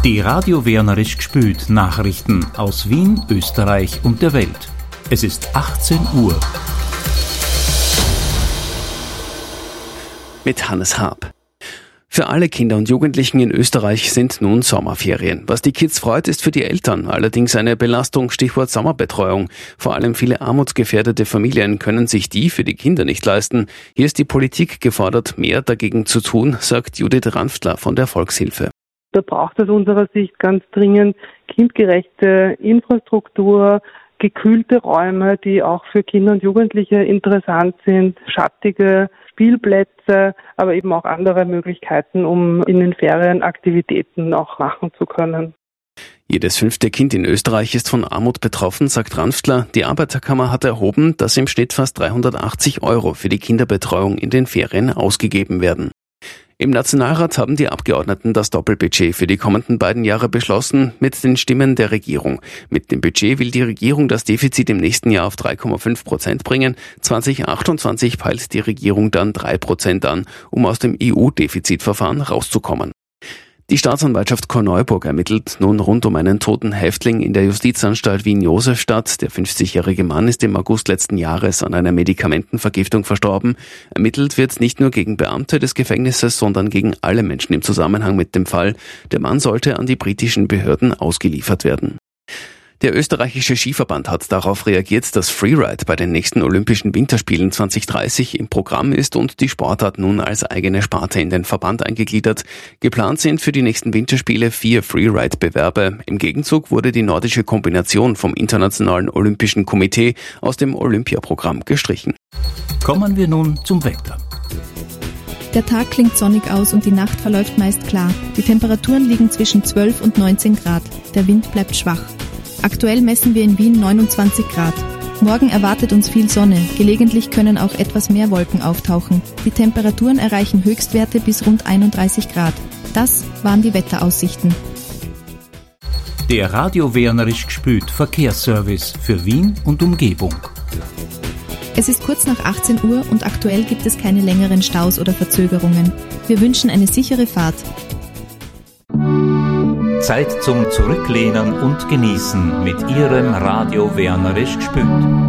Die Radio Wernerisch gspült Nachrichten aus Wien, Österreich und der Welt. Es ist 18 Uhr. Mit Hannes Haab. Für alle Kinder und Jugendlichen in Österreich sind nun Sommerferien. Was die Kids freut, ist für die Eltern allerdings eine Belastung, Stichwort Sommerbetreuung. Vor allem viele armutsgefährdete Familien können sich die für die Kinder nicht leisten. Hier ist die Politik gefordert, mehr dagegen zu tun, sagt Judith Ranftler von der Volkshilfe. Da braucht es aus unserer Sicht ganz dringend kindgerechte Infrastruktur, gekühlte Räume, die auch für Kinder und Jugendliche interessant sind, schattige Spielplätze, aber eben auch andere Möglichkeiten, um in den Ferien Aktivitäten auch machen zu können. Jedes 5. Kind in Österreich ist von Armut betroffen, sagt Ranftler. Die Arbeiterkammer hat erhoben, dass im Schnitt fast 380 € für die Kinderbetreuung in den Ferien ausgegeben werden. Im Nationalrat haben die Abgeordneten das Doppelbudget für die kommenden beiden Jahre beschlossen, mit den Stimmen der Regierung. Mit dem Budget will die Regierung das Defizit im nächsten Jahr auf 3,5% bringen. 2028 peilt die Regierung dann 3% an, um aus dem EU-Defizitverfahren rauszukommen. Die Staatsanwaltschaft Korneuburg ermittelt nun rund um einen toten Häftling in der Justizanstalt Wien-Josefstadt. Der 50-jährige Mann ist im August letzten Jahres an einer Medikamentenvergiftung verstorben. Ermittelt wird nicht nur gegen Beamte des Gefängnisses, sondern gegen alle Menschen im Zusammenhang mit dem Fall. Der Mann sollte an die britischen Behörden ausgeliefert werden. Der österreichische Skiverband hat darauf reagiert, dass Freeride bei den nächsten Olympischen Winterspielen 2030 im Programm ist und die Sportart nun als eigene Sparte in den Verband eingegliedert. Geplant sind für die nächsten Winterspiele 4 Freeride-Bewerbe. Im Gegenzug wurde die nordische Kombination vom Internationalen Olympischen Komitee aus dem Olympiaprogramm gestrichen. Kommen wir nun zum Wetter. Der Tag klingt sonnig aus und die Nacht verläuft meist klar. Die Temperaturen liegen zwischen 12 und 19 Grad. Der Wind bleibt schwach. Aktuell messen wir in Wien 29 Grad. Morgen erwartet uns viel Sonne. Gelegentlich können auch etwas mehr Wolken auftauchen. Die Temperaturen erreichen Höchstwerte bis rund 31 Grad. Das waren die Wetteraussichten. Der Radio Wernerisch gspült Verkehrsservice für Wien und Umgebung. Es ist kurz nach 18 Uhr und aktuell gibt es keine längeren Staus oder Verzögerungen. Wir wünschen eine sichere Fahrt. Zeit zum Zurücklehnen und Genießen mit Ihrem Radio Wernerisch gspült.